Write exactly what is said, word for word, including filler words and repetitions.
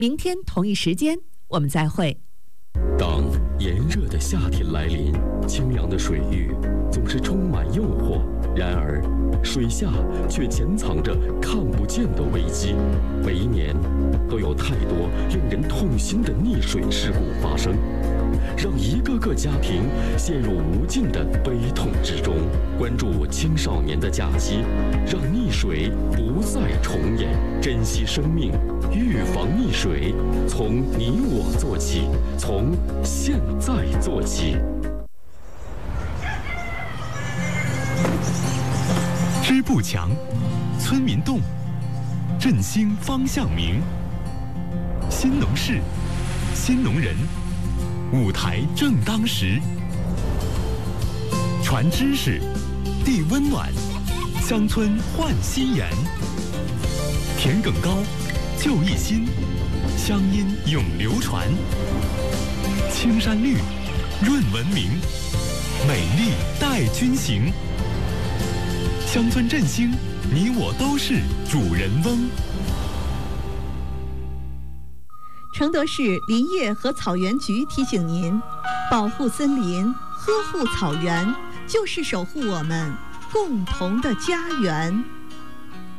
明天同一时间我们再会。 当炎热的夏天来临，清凉的水域总是充满诱惑，然而水下却潜藏着看不见的危机。每一年都有太多令人痛心的溺水事故发生，让一个个家庭陷入无尽的悲痛之中。关注青少年的假期，让溺水不再重演，珍惜生命，预防溺水，从你我做起，从现在做起。 支部强，村民动，振兴方向明。新农事，新农人，舞台正当时。传知识，递温暖，乡村焕新颜。田埂高，就一心，乡音永流传。青山绿，润文明，美丽带军行。乡村振兴，你我都是主人翁。 承德市林业和草原局提醒您：保护森林，呵护草原，就是守护我们共同的家园。